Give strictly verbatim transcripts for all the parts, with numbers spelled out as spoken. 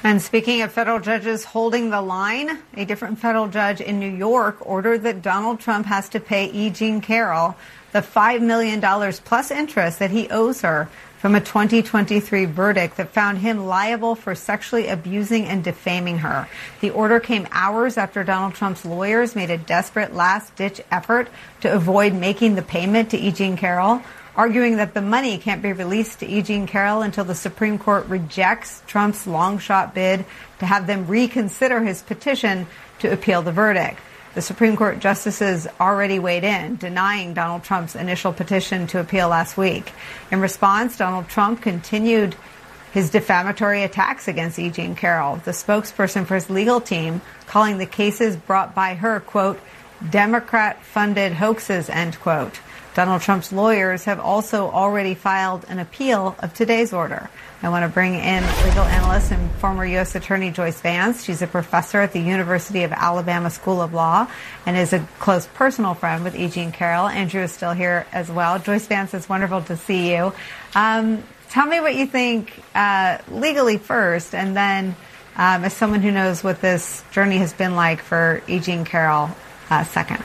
And speaking of federal judges holding the line, a different federal judge in New York ordered that Donald Trump has to pay E. Jean Carroll the five million dollars plus interest that he owes her from a twenty twenty-three verdict that found him liable for sexually abusing and defaming her. The order came hours after Donald Trump's lawyers made a desperate last-ditch effort to avoid making the payment to E. Jean Carroll, arguing that the money can't be released to E. Jean Carroll until the Supreme Court rejects Trump's long-shot bid to have them reconsider his petition to appeal the verdict. The Supreme Court justices already weighed in, denying Donald Trump's initial petition to appeal last week. In response, Donald Trump continued his defamatory attacks against E. Jean Carroll, the spokesperson for his legal team, calling the cases brought by her, quote, Democrat-funded hoaxes, end quote. Donald Trump's lawyers have also already filed an appeal of today's order. I want to bring in legal analyst and former U S Attorney Joyce Vance. She's a professor at the University of Alabama School of Law and is a close personal friend with E. Jean Carroll. Andrew is still here as well. Joyce Vance, it's wonderful to see you. Um, tell me what you think uh, legally first, and then um, as someone who knows what this journey has been like for E. Jean Carroll, uh, second.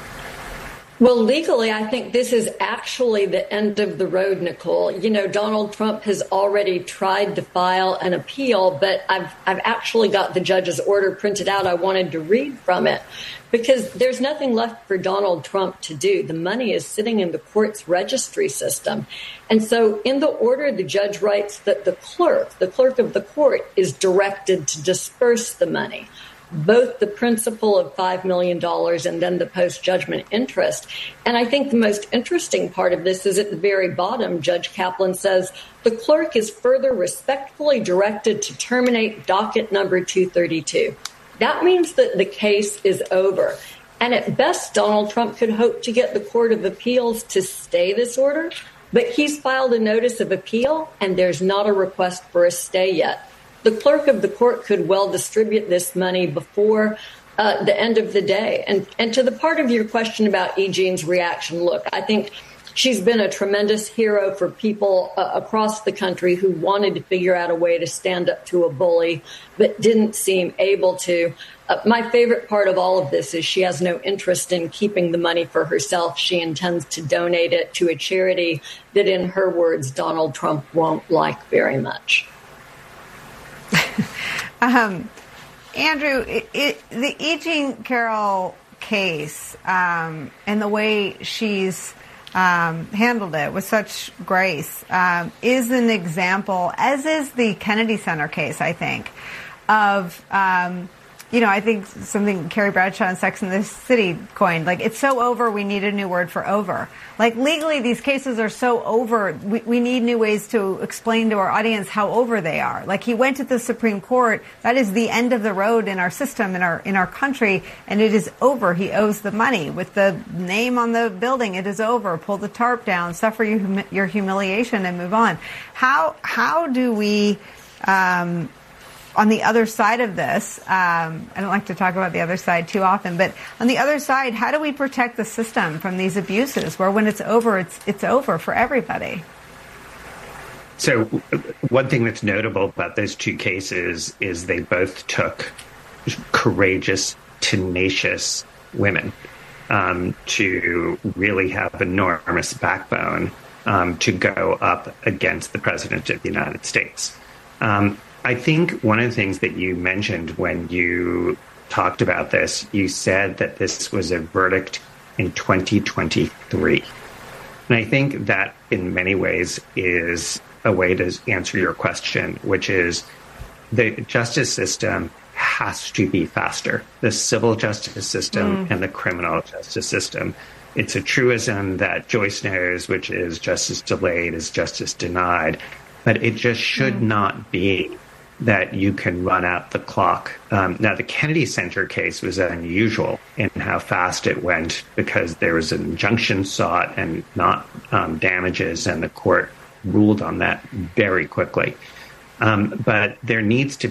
Well, legally, I think this is actually the end of the road, Nicole. You know, Donald Trump has already tried to file an appeal, but I've I've actually got the judge's order printed out. I wanted to read from it because there's nothing left for Donald Trump to do. The money is sitting in the court's registry system. And so in the order, the judge writes that the clerk, the clerk of the court, is directed to disperse the money, both the principal of five million dollars and then the post-judgment interest. And I think the most interesting part of this is at the very bottom, Judge Kaplan says, the clerk is further respectfully directed to terminate docket number two thirty-two. That means that the case is over. And at best, Donald Trump could hope to get the Court of Appeals to stay this order, but he's filed a notice of appeal and there's not a request for a stay yet. The clerk of the court could well distribute this money before uh, the end of the day. And, and to the part of your question about E. Jean's reaction, look, I think she's been a tremendous hero for people uh, across the country who wanted to figure out a way to stand up to a bully, but didn't seem able to. Uh, my favorite part of all of this is she has no interest in keeping the money for herself. She intends to donate it to a charity that, in her words, Donald Trump won't like very much. um, Andrew, it, it, the E. Jean Carroll case um, and the way she's um, handled it with such grace um, is an example, as is the Kennedy Center case, I think, of, um, you know, I think something Carrie Bradshaw in Sex and the City coined, like, it's so over, we need a new word for over. Like, legally, these cases are so over, we, we need new ways to explain to our audience how over they are. Like, he went to the Supreme Court. That is the end of the road in our system, in our in our country, and it is over. He owes the money. With the name on the building, it is over. Pull the tarp down, suffer your, humi- your humiliation, and move on. How, how do we... Um, On the other side of this, um, I don't like to talk about the other side too often, but on the other side, how do we protect the system from these abuses where when it's over, it's it's over for everybody? So one thing that's notable about those two cases is they both took courageous, tenacious women um, to really have enormous backbone um, to go up against the president of the United States. Um, I think one of the things that you mentioned when you talked about this, you said that this was a verdict in twenty twenty-three. And I think that in many ways is a way to answer your question, which is the justice system has to be faster. The civil justice system mm. and the criminal justice system. It's a truism that Joyce knows, which is justice delayed is justice denied. But it just should mm. not be that you can run out the clock. Um, now, the Kennedy Center case was unusual in how fast it went because there was an injunction sought and not um, damages, and the court ruled on that very quickly. Um, but there needs to